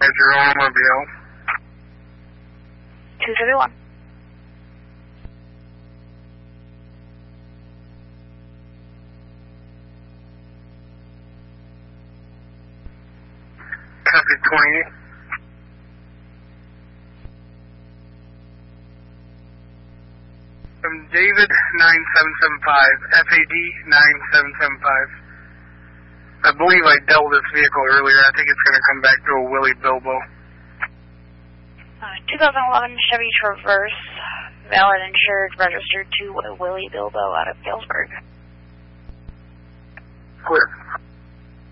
As your automobile. 271. Copy 28. From David 9775, FAD 9775. I believe I dealt this vehicle earlier. I think it's going to come back to a Willie Bilbo. 2011 Chevy Traverse, valid insured, registered to Willie Bilbo out of Galesburg. Clear.